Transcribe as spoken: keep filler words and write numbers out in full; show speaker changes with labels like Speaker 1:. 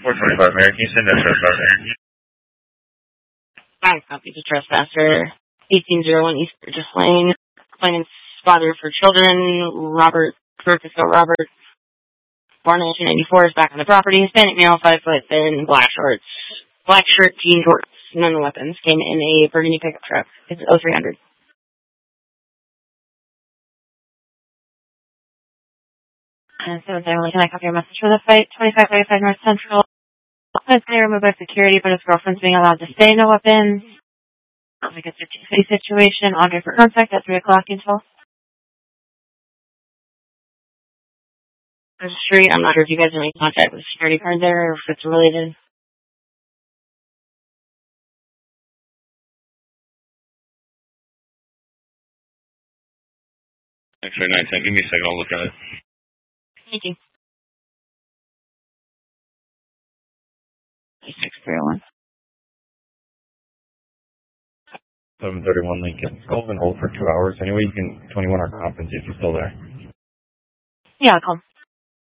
Speaker 1: four twenty-five, Mary. Can you send that trespasser?
Speaker 2: I copy the trespasser. eighteen oh one East Burgess Lane. Claimant's father for children, Robert Burkesville Robert, born in nineteen ninety-four, is back on the property. Hispanic male, five foot, thin, black shorts, black shirt, jean shorts, none weapons. Came in a burgundy pickup truck. It's oh three hundred. And so generally, can I copy your message for the fight? twenty-five thirty-five North Central. It's going to removed by security, but his girlfriend's being allowed to stay. No weapons. Like it's a two-city situation. Andre for contact at three o'clock until. Registry. I'm not sure if you guys have any contact with the security guard there or if it's related.
Speaker 1: X-ray nine ten. Give me a second. I'll look at it.
Speaker 2: Thank you. six three oh one.
Speaker 1: seven thirty-one Lincoln. Call's been hold for two hours. Anyway, you can twenty-one hour conference if you're still there.
Speaker 2: Yeah, I'll call.